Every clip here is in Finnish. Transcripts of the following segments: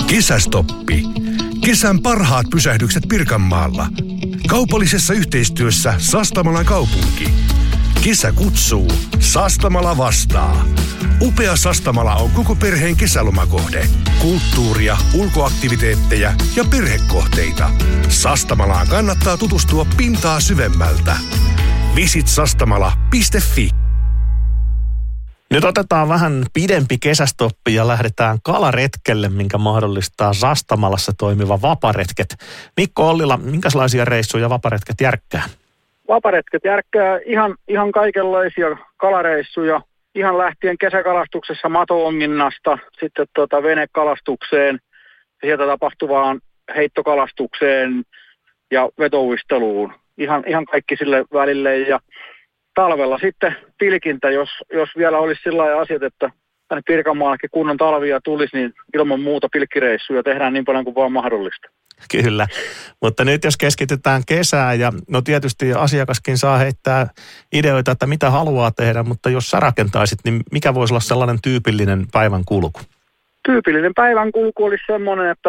Kesästoppi. Kesän parhaat pysähdykset Pirkanmaalla. Kaupallisessa yhteistyössä Sastamalan kaupunki. Kesä kutsuu. Sastamala vastaa. Upea Sastamala on koko perheen kesälomakohde. Kulttuuria, ulkoaktiviteetteja ja perhekohteita. Sastamalaan kannattaa tutustua pintaa syvemmältä. Visit sastamala.fi. Nyt otetaan vähän pidempi kesästoppi ja lähdetään kalaretkelle, minkä mahdollistaa Sastamalassa toimiva Vaparetket. Mikko Ollila, minkälaisia reissuja Vaparetket järkkää? Vaparetket järkkää ihan kaikenlaisia kalareissuja, ihan lähtien kesäkalastuksessa mato-onginnasta, sitten venekalastukseen, sieltä tapahtuvaan heittokalastukseen ja vetouisteluun. Ihan kaikki sille välille ja talvella sitten pilkintä, jos vielä olisi sellainen asiat, että tänne Pirkanmaallekin kunnon talvia tulisi, niin ilman muuta pilkkireissuja tehdään niin paljon kuin vaan mahdollista. Kyllä, mutta nyt jos keskitytään kesään ja no tietysti asiakaskin saa heittää ideoita, että mitä haluaa tehdä, mutta jos sä rakentaisit, niin mikä voisi olla sellainen tyypillinen päivän kulku? Tyypillinen päivän kulku olisi semmoinen, että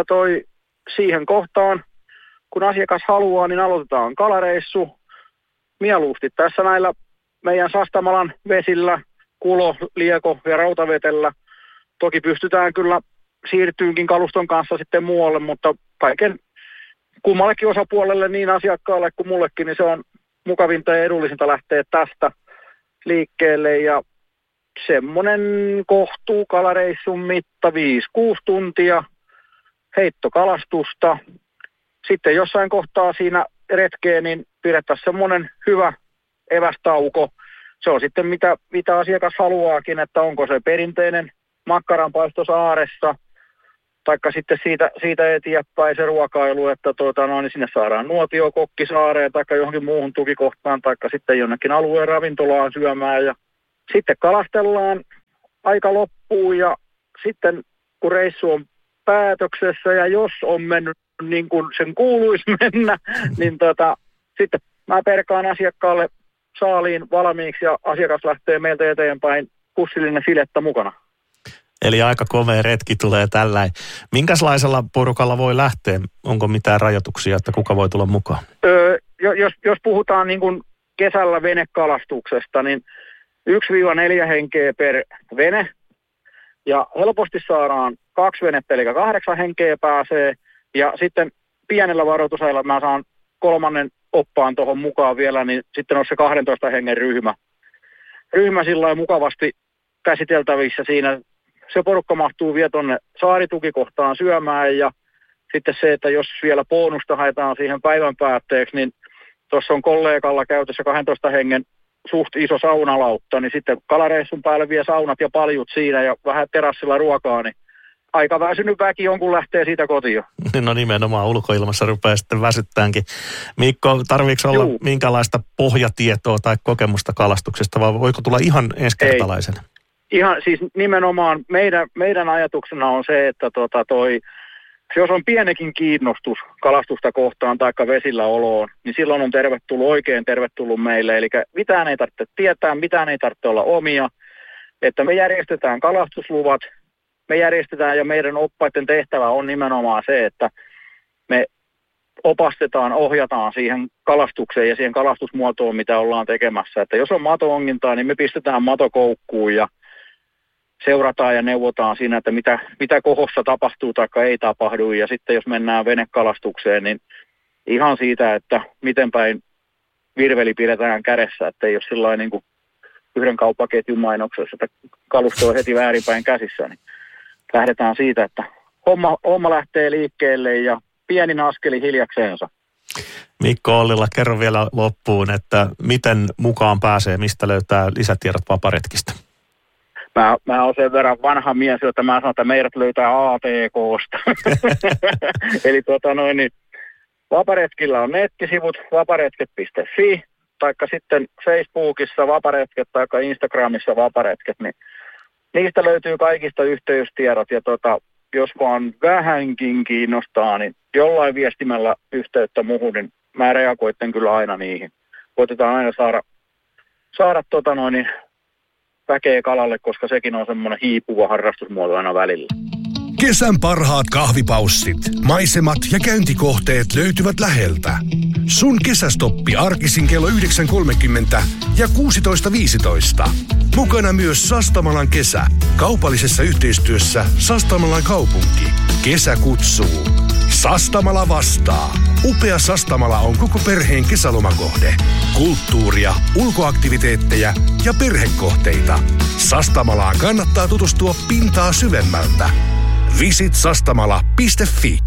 siihen kohtaan, kun asiakas haluaa, niin aloitetaan kalareissu. Mieluusti tässä näillä meidän Sastamalan vesillä, Kulo, Lieko ja Rautavetellä. Toki pystytään kyllä siirtyynkin kaluston kanssa sitten muualle, mutta kaiken kummallekin osapuolelle, niin asiakkaalle kuin mullekin, niin se on mukavinta ja edullisinta lähteä tästä liikkeelle. Ja semmoinen kohtuu kalareissun mitta 5-6 tuntia, heittokalastusta. Sitten jossain kohtaa siinä retkeen, niin pidettäisiin semmoinen hyvä evästauko. Se on sitten mitä asiakas haluaakin, että onko se perinteinen makkaranpaisto saaressa, taikka sitten siitä eteenpäin se ruokailu, että niin sinne saadaan nuotio kokkisaareen taikka johonkin muuhun tukikohtaan, taikka sitten jonnekin alueen ravintolaan syömään. Ja sitten kalastellaan aika loppuun ja sitten kun reissu on päätöksessä ja jos on mennyt niin kuin sen kuuluisi mennä, niin sitten mä perkaan asiakkaalle saaliin valmiiksi ja asiakas lähtee meiltä eteenpäin pussillinen filettä mukana. Eli aika komea retki tulee tällä. Minkälaisella porukalla voi lähteä? Onko mitään rajoituksia, että kuka voi tulla mukaan? Jos puhutaan niin kuin kesällä venekalastuksesta, niin 1-4 henkeä per vene. Ja helposti saadaan 2 venettä, eli 8 henkeä pääsee. Ja sitten pienellä varoitusajalla mä saan 3. oppaan tuohon mukaan vielä, niin sitten on se 12 hengen ryhmä. Ryhmä sillä lailla mukavasti käsiteltävissä siinä. Se porukka mahtuu vielä tuonne saaritukikohtaan syömään ja sitten se, että jos vielä bonusta haetaan siihen päivän päätteeksi, niin tuossa on kollegalla käytössä 12 hengen suht iso saunalautta, niin sitten kalareissun päälle vie saunat ja paljut siinä ja vähän terassilla ruokaa, niin aika väsynyt väki jonkun lähtee siitä kotiin. No nimenomaan ulkoilmassa rupeaa sitten väsyttäänkin. Mikko, tarviiko olla minkälaista pohjatietoa tai kokemusta kalastuksesta vai voiko tulla ihan ensikertalaisena? Ihan siis nimenomaan meidän ajatuksena on se, että jos on pienekin kiinnostus kalastusta kohtaan tai vesillä oloon, niin silloin on oikein tervetullut meille. Eli mitään ei tarvitse tietää, mitään ei tarvitse olla omia. Että me järjestetään kalastusluvat, me järjestetään ja meidän oppaiden tehtävä on nimenomaan se, että me opastetaan, ohjataan siihen kalastukseen ja siihen kalastusmuotoon, mitä ollaan tekemässä. Että jos on mato-ongintaa, niin me pistetään matokoukkuun ja seurataan ja neuvotaan siinä, että mitä kohossa tapahtuu tai ei tapahdu. Ja sitten jos mennään venekalastukseen, niin ihan siitä, että miten päin virveli pidetään kädessä, että ei ole sillain niin kuin yhden kauppaketjun mainoksessa, että kalusto on heti väärinpäin käsissä, niin lähdetään siitä, että homma lähtee liikkeelle ja pienin askeli hiljakseensa. Mikko Ollila, kerro vielä loppuun, että miten mukaan pääsee, mistä löytää lisätiedot Vaparetkistä? Mä oon sen verran vanha mies, että mä sanon, että meidät löytää ATK:sta. Eli niin Vaparetkillä on nettisivut vaparetket.fi, taikka sitten Facebookissa Vaparetket, taikka Instagramissa Vaparetket, niin niistä löytyy kaikista yhteystiedot, ja jos vaan vähänkin kiinnostaa, niin jollain viestimällä yhteyttä muuhun, niin mä reagoitten kyllä aina niihin. Koitetaan aina saada väkeä kalalle, koska sekin on semmoinen hiipuva harrastusmuoto aina välillä. Kesän parhaat kahvipaussit, maisemat ja käyntikohteet löytyvät läheltä. Sun kesästoppi arkisin kello 9.30 ja 16.15. Mukana myös Sastamalan kesä. Kaupallisessa yhteistyössä Sastamalan kaupunki. Kesä kutsuu. Sastamala vastaa. Upea Sastamala on koko perheen kesälomakohde. Kulttuuria, ulkoaktiviteetteja ja perhekohteita. Sastamalaan kannattaa tutustua pintaa syvemmältä. Visit sastamala.fi.